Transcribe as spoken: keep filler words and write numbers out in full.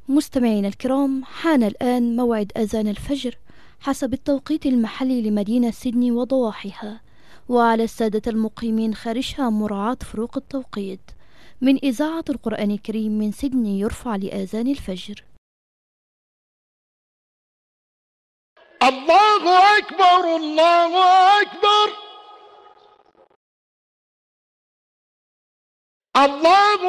مستمعينا الكرام، حان الآن موعد أذان الفجر حسب التوقيت المحلي لمدينة سيدني وضواحيها، وعلى السادة المقيمين خارجها مراعاة فروق التوقيت. من إذاعة القرآن الكريم من سيدني يرفع لآذان الفجر. الله أكبر الله أكبر الله